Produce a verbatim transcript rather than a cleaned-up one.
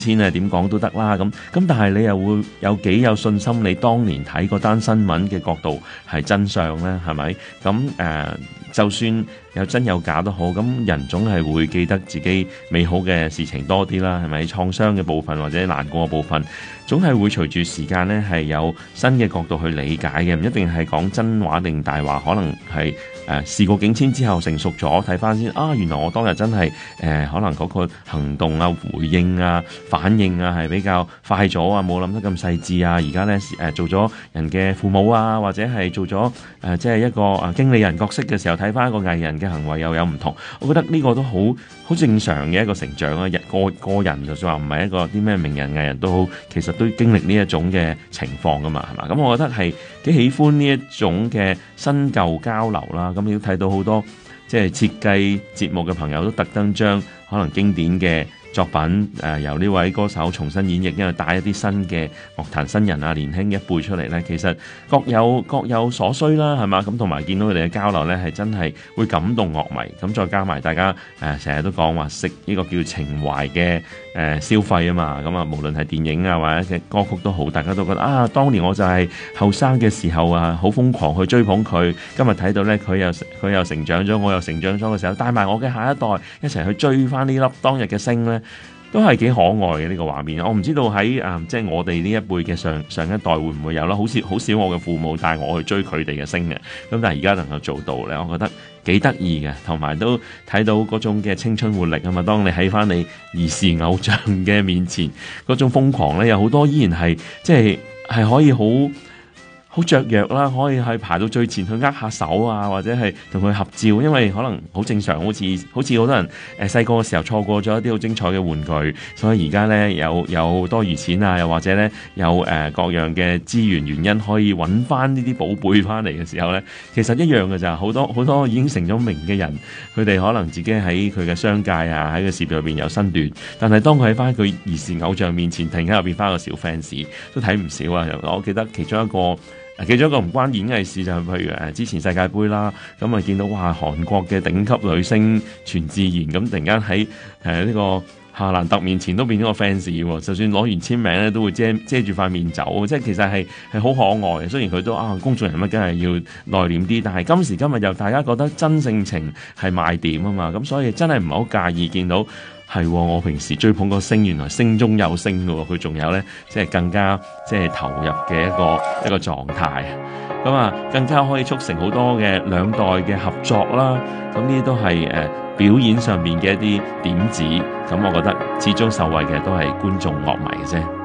千啊點講都得啦，咁咁但係你又會有幾有信心？你當年睇嗰單新聞嘅角度係真相咧，係咪？咁誒、呃，就算有真有假都好，咁人總係會記得自己美好嘅事情多啲啦，係咪？創傷嘅部分或者難過嘅部分，總係會隨住時間咧係有新嘅角度去理解嘅，唔一定係講真話定大話，可能係誒事過境遷之後成熟咗，睇翻先啊，原來我當日真係誒、呃、可能嗰個行動啊、回應啊、反應啊係比較快咗啊，冇諗得咁細緻啊。而家咧誒做咗人嘅父母啊，或者係做咗誒即係一個誒經理人角色嘅時候，睇翻一個藝人嘅行為又有唔同。我覺得呢個都好好正常嘅一個成長啊。個個人就算話唔係一個啲咩名人藝人都好，其實都經歷呢一種嘅情況噶嘛，係嘛？咁我覺得係幾喜歡呢一種嘅新舊交流啦。咁你都睇到好多即係設計節目嘅朋友都特登將可能經典嘅作品誒、呃、由呢位歌手重新演繹，因為帶一啲新嘅樂壇新人啊、年輕一輩出嚟呢，其實各有各有所需啦，係嘛？咁同埋見到佢哋嘅交流呢，係真係會感動樂迷。咁再加埋大家誒成日都講話食呢個叫情懷嘅誒、呃、消費啊嘛。咁啊，無論係電影啊或者嘅歌曲都好，大家都覺得啊，當年我就係後生嘅時候啊，好瘋狂去追捧佢。今日睇到呢，佢又佢又成長咗，我又成長咗嘅時候，帶埋我嘅下一代一齊去追翻呢粒當日嘅星呢，都係幾可愛嘅呢個畫面。我唔知道喺啊、呃，即係我哋呢一輩嘅上上一代會唔會有啦？好似好少我嘅父母帶我去追佢哋嘅星嘅，咁但係而家能夠做到咧，我覺得幾得意嘅，同埋都睇到嗰種嘅青春活力啊嘛。當你喺翻你兒時偶像嘅面前，嗰種瘋狂咧，有好多依然係即係係可以好好雀躍啦，可以係排到最前去握下手啊，或者係同佢合照，因為可能好正常，好似好似好多人誒細個嘅時候錯過咗一啲好精彩嘅玩具，所以而家咧有有多餘錢啊，又或者咧有誒、呃、各樣嘅資源原因可以揾翻呢啲寶貝翻嚟嘅時候咧，其實一樣嘅咋，好多好多已經成咗名嘅人，佢哋可能自己喺佢嘅商界啊，喺個事業入邊有身段，但係當佢喺翻佢兒時偶像面前，突然間又變翻個小 fans， 都睇唔少啊！我記得其中一個。記咗一個唔關演藝事，就係、是、譬如誒之前世界盃啦，咁啊見到哇韓國嘅頂級女星全智賢咁突然間喺誒呢個夏蘭特面前都變咗個 fans 喎，就算攞完簽名咧都會遮遮住塊面走，即係其實係係好可愛嘅。雖然佢都啊公眾人物梗係要內斂啲，但係今時今日又大家覺得真性情係賣點啊嘛，咁所以真係唔係好介意見到。係、哦，我平時追捧個星，原來星中有星嘅喎，佢仲有咧，即係更加即係投入嘅一個一個狀態，咁啊更加可以促成好多嘅兩代嘅合作啦。咁呢啲都係誒、呃、表演上面嘅一啲點子，咁我覺得始終受惠嘅都係觀眾樂迷嘅啫。